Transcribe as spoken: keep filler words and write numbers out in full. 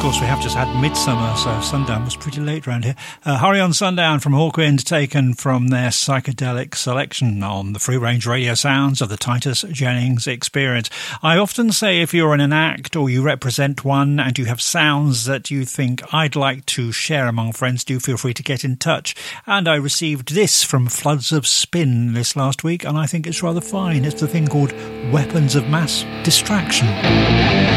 course, we have just had Midsummer, so sundown was pretty late around here. Uh, Hurry on Sundown from Hawkwind, taken from their psychedelic selection on the free-range radio sounds of the Titus Jennings Experience. I often say if you're in an act or you represent one and you have sounds that you think I'd like to share among friends, do feel free to get in touch. And I received this from Floods of Spin this last week, and I think it's rather fine. It's the thing called Weapons of Mass Distraction.